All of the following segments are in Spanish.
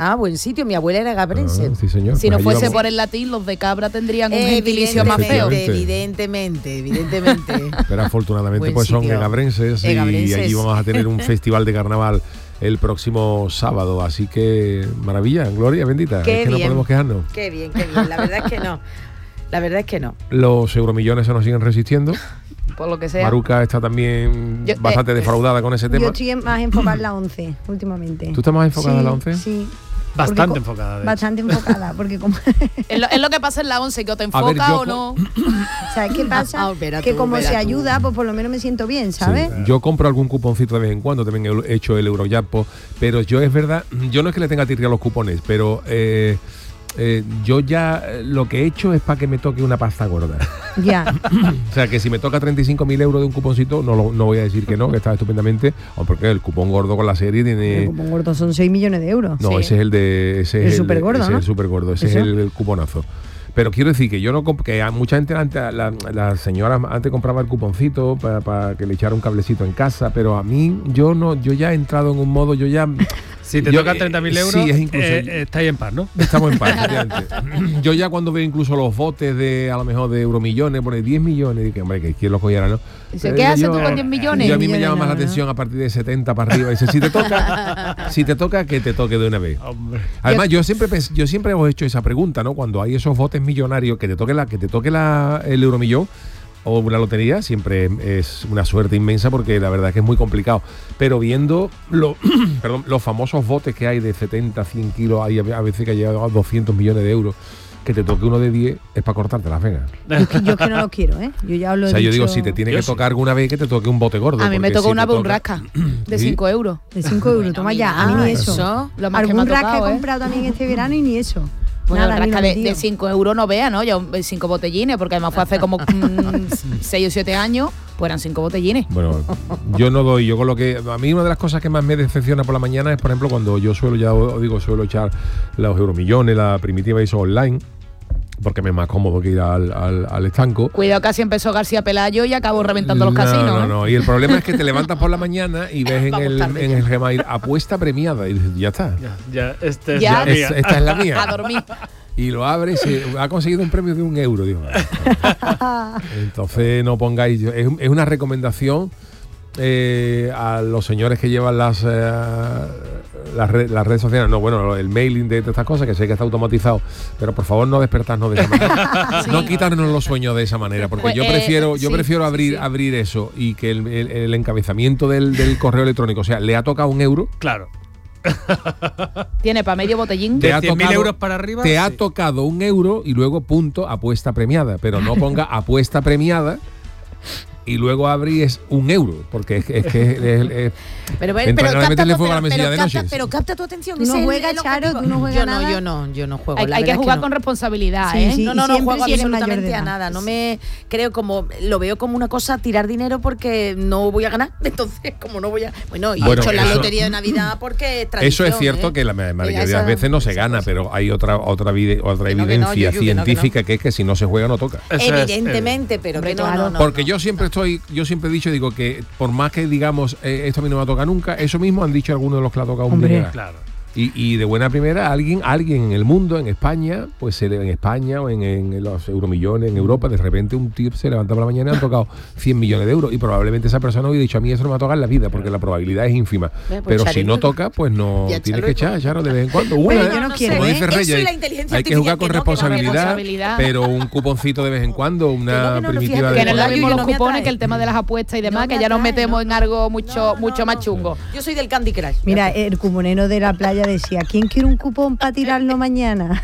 Ah, buen sitio. Mi abuela era gabrense. Sí, señor. Si no Pues fuese allí por el latín, los de Cabra tendrían un gentilicio más feo. Evidentemente. Pero afortunadamente Buen pues son sitio. egabrenses y allí vamos a tener un festival de carnaval el próximo sábado, así que maravilla, gloria bendita. Qué es que bien. no podemos quejarnos. Qué bien. La verdad es que no. Los euromillones se nos siguen resistiendo. Por lo que sea. Maruca está también bastante defraudada con ese tema. Yo estoy más enfocada en la 11 últimamente. ¿Tú estás más enfocada en la 11? Sí. Bastante enfocada. Bastante enfocada, porque como... es lo que pasa en la 11, que o te enfoca o no. ¿Sabes qué pasa? Que como se ayuda, pues por lo menos me siento bien, ¿sabes? Sí. Yo compro algún cuponcito de vez en cuando, también he hecho el Eurojackpot, pero yo es verdad, yo no es que le tenga tirria a los cupones, pero yo ya lo que he hecho es para que me toque una pasta gorda. Ya. O sea, que si me toca 35.000 euros de un cuponcito, no voy a decir que no, que está estupendamente, porque el cupón gordo con la serie tiene... El cupón gordo son 6 millones de euros. No, ese es el de... el súper gordo, ¿no? Ese es el súper gordo, ese es el cuponazo. Pero quiero decir que yo no que a mucha gente antes, la señora antes compraba el cuponcito para que le echara un cablecito en casa, pero a mí yo ya he entrado en un modo, yo ya... Si te tocan 30.000 euros, sí, es incluso, estáis en paz, ¿no? Estamos en paz, efectivamente. Yo ya cuando veo incluso los botes de, a lo mejor de euromillones, pone 10 millones, y que hombre, que quién lo cogiera, ¿no? Dice, ¿qué haces tú con 10 millones? Yo a mí me llama más la atención a partir de 70 para arriba. Dice, si te toca, que te toque de una vez. Hombre. Además, yo siempre hemos hecho esa pregunta, ¿no? Cuando hay esos botes millonarios, que te toque el euromillón o una lotería, siempre es una suerte inmensa, porque la verdad es que es muy complicado. Pero viendo los famosos botes que hay de 70, 100 kilos, hay a veces que ha llegado a 200 millones de euros, que te toque uno de 10 es para cortarte las venas. Yo que no lo quiero, ¿eh? Yo ya lo he yo dicho. digo, si te tiene que tocar alguna vez, que te toque un bote gordo. A mí me tocó una burrasca de 5 euros. De 5 euros, toma ya, a mí ni eso. Lo más que me ha Algún rasca tocado, he comprado también este verano y ni eso. Bueno, Nada, rasca ni de 5 euros no vea, ¿no? Ya 5 botellines, porque además fue hace como 6 o 7 años, pues eran 5 botellines. Bueno, yo no doy, yo con lo que... A mí una de las cosas que más me decepciona por la mañana es, por ejemplo, cuando yo suelo echar los euromillones, la primitiva hizo online, porque me es más cómodo que ir al estanco. Cuidado, casi empezó García Pelayo y acabó reventando los casinos. No. Y el problema es que te levantas por la mañana y ves en el Gmail apuesta premiada y dices, ya está. Esta es la mía. A dormir. Y lo abres y ha conseguido un premio de €1. Digo, entonces no pongáis... Es una recomendación a los señores que llevan las redes sociales, no, bueno, el mailing de estas cosas, que sé que está automatizado, pero por favor no despertarnos de esa manera. Sí. No quitarnos los sueños de esa manera, porque pues, yo prefiero abrir eso y que el encabezamiento del correo electrónico, o sea, le ha tocado €1. Claro. Tiene para medio botellín. De 100.000 euros para arriba. Te ha tocado €1 y luego punto apuesta premiada, pero no ponga apuesta premiada y luego abrí €1, porque es que pero capta tu atención. Tú no juegas, Charo, tú no juegas nada. Yo no juego. Hay que jugar con responsabilidad, sí, ¿eh? Sí, no juego absolutamente a nada. No me creo, lo veo como una cosa, tirar dinero porque no voy a ganar. Entonces, como no voy a... Bueno, he hecho la lotería de Navidad porque es tradición. Eso es cierto, que la mayoría de las veces no se gana, pero hay otra evidencia científica que es que si no se juega no toca. Evidentemente, pero que no. Porque yo siempre he dicho, digo que por más que digamos esto a mí no me va a tocar nunca, eso mismo han dicho algunos de los que le ha tocado un dinero. Claro. Y de buena primera, alguien en el mundo, en España, pues en España o en los euromillones, en Europa, de repente un tío se levanta por la mañana y han tocado 100 millones de euros. Y probablemente esa persona hubiera dicho, a mí eso no me va a tocar en la vida, porque la probabilidad es ínfima. Pero si no toca, pues no tienes que echar de vez en cuando. Yo no quiero, como dice Reyes, hay que jugar con responsabilidad, pero un cuponcito de vez en cuando, una primitiva de... Que no es lo mismo los cupones que el tema de las apuestas y demás, que ya nos metemos en algo mucho más chungo. Yo soy del Candy Crush. Mira, el cuponero de la playa decía, ¿quién quiere un cupón para tirarlo mañana?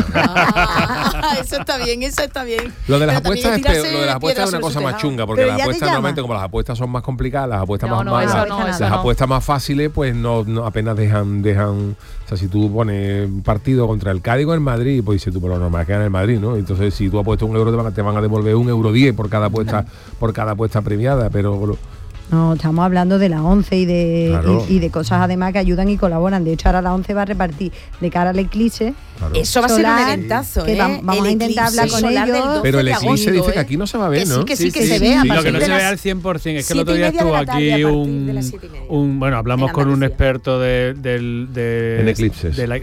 Eso está bien. Lo de las apuestas es una cosa más chunga, porque las apuestas normalmente, como las apuestas son más complicadas, las apuestas apuestas más fáciles, pues no apenas dejan. O sea, si tú pones partido contra el Cádiz o el Madrid, pues dices tú, por lo normal es que gana el Madrid, ¿no? Entonces, si tú apuestas €1, te van a devolver €1.10 por cada apuesta premiada, pero... No, estamos hablando de la 11 y de cosas además que ayudan y colaboran. De hecho, ahora la 11 va a repartir de cara al eclipse. Claro. Eso va a ser un eventazo, que vamos a intentar hablar con ellos. Pero el eclipse dice que aquí no se va a ver, ¿no? Que sí se ve. Lo que no se ve al 100%. Es que el otro día estuvo aquí hablamos con un experto en eclipses.